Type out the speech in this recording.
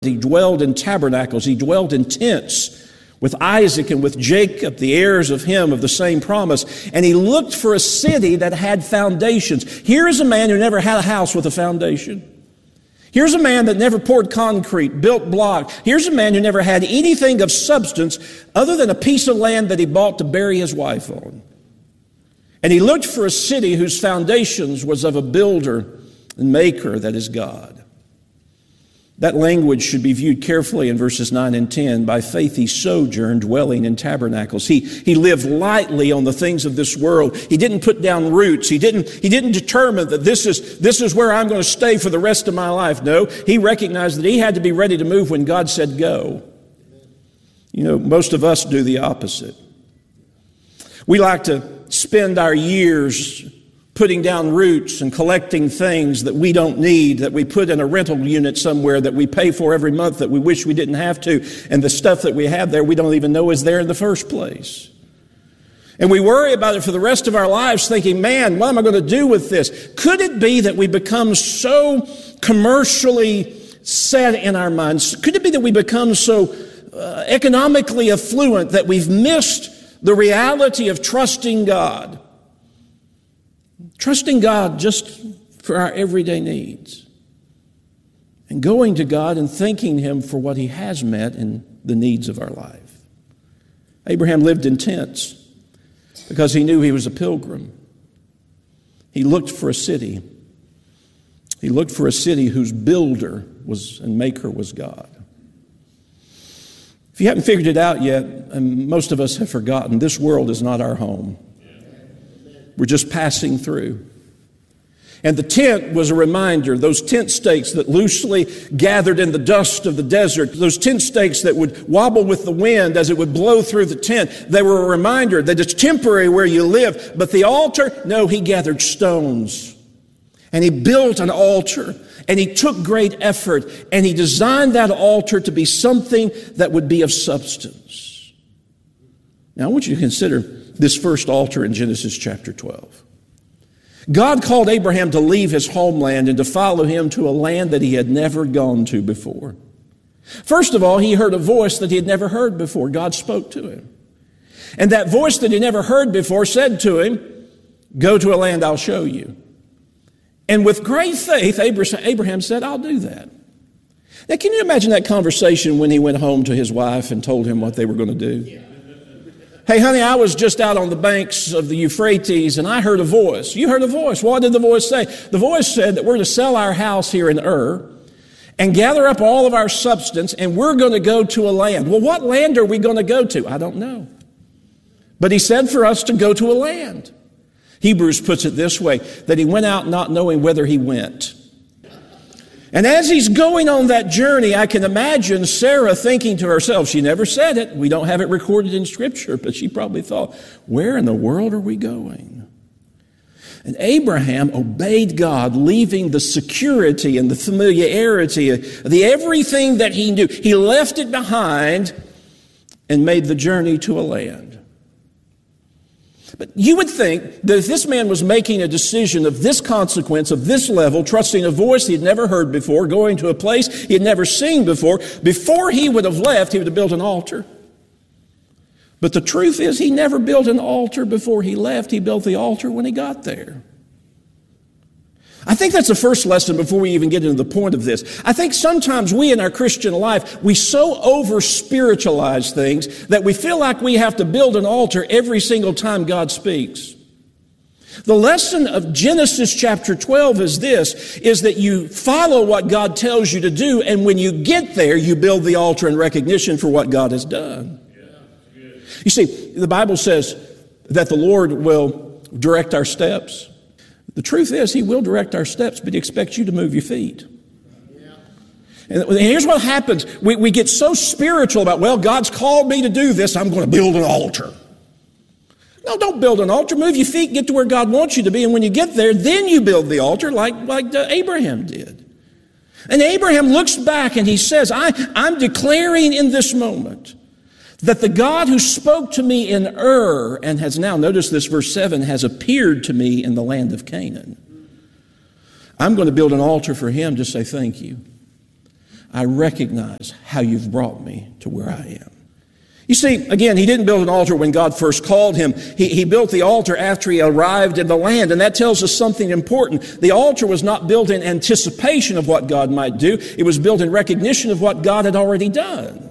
He dwelled in tabernacles. He dwelled in tents with Isaac and with Jacob, the heirs of him of the same promise. And he looked for a city that had foundations. Here is a man who never had a house with a foundation. Here's a man that never poured concrete, built block. Here's a man who never had anything of substance other than a piece of land that he bought to bury his wife on. And he looked for a city whose foundations was of a builder and maker, that is God. That language should be viewed carefully in verses 9 and 10. By faith he sojourned, dwelling in tabernacles. He lived lightly on the things of this world. He didn't put down roots. He didn't determine that this is where I'm going to stay for the rest of my life. No, he recognized that he had to be ready to move when God said go. You know, most of us do the opposite. We like to spend our years putting down roots and collecting things that we don't need, that we put in a rental unit somewhere that we pay for every month that we wish we didn't have to, and the stuff that we have there we don't even know is there in the first place. And we worry about it for the rest of our lives thinking, man, what am I going to do with this? Could it be that we become so commercially set in our minds? Could it be that we become so economically affluent that we've missed the reality of trusting God? Trusting God just for our everyday needs. And going to God and thanking Him for what He has met in the needs of our life. Abraham lived in tents because he knew he was a pilgrim. He looked for a city. He looked for a city whose builder and maker was God. If you haven't figured it out yet, and most of us have forgotten, this world is not our home. We're just passing through. And the tent was a reminder, those tent stakes that loosely gathered in the dust of the desert, those tent stakes that would wobble with the wind as it would blow through the tent, they were a reminder that it's temporary where you live. But the altar, no, he gathered stones. And he built an altar. And he took great effort. And he designed that altar to be something that would be of substance. Now I want you to consider this first altar in Genesis chapter 12. God called Abraham to leave his homeland and to follow him to a land that he had never gone to before. First of all, he heard a voice that he had never heard before. God spoke to him. And that voice that he never heard before said to him, go to a land I'll show you. And with great faith, Abraham said, I'll do that. Now, can you imagine that conversation when he went home to his wife and told him what they were going to do? Hey, honey, I was just out on the banks of the Euphrates and I heard a voice. You heard a voice. What did the voice say? The voice said that we're to sell our house here in Ur and gather up all of our substance and we're going to go to a land. Well, what land are we going to go to? I don't know. But he said for us to go to a land. Hebrews puts it this way, that he went out not knowing whether he went. And as he's going on that journey, I can imagine Sarah thinking to herself, she never said it, we don't have it recorded in Scripture, but she probably thought, where in the world are we going? And Abraham obeyed God, leaving the security and the familiarity, the everything that he knew. He left it behind and made the journey to a land. But you would think that if this man was making a decision of this consequence, of this level, trusting a voice he had never heard before, going to a place he had never seen before he would have left, he would have built an altar. But the truth is, he never built an altar before he left. He built the altar when he got there. I think that's the first lesson before we even get into the point of this. I think sometimes we in our Christian life, we so over-spiritualize things that we feel like we have to build an altar every single time God speaks. The lesson of Genesis chapter 12 is this, is that you follow what God tells you to do, and when you get there, you build the altar in recognition for what God has done. You see, the Bible says that the Lord will direct our steps. The truth is, He will direct our steps, but He expects you to move your feet. And here's what happens. We get so spiritual about, well, God's called me to do this, I'm going to build an altar. No, don't build an altar. Move your feet, get to where God wants you to be, and when you get there, then you build the altar like Abraham did. And Abraham looks back and he says, I'm declaring in this moment that the God who spoke to me in Ur and has now, notice this, verse 7, has appeared to me in the land of Canaan. I'm going to build an altar for Him to say thank you. I recognize how you've brought me to where I am. You see, again, he didn't build an altar when God first called him. He built the altar after he arrived in the land, and that tells us something important. The altar was not built in anticipation of what God might do. It was built in recognition of what God had already done.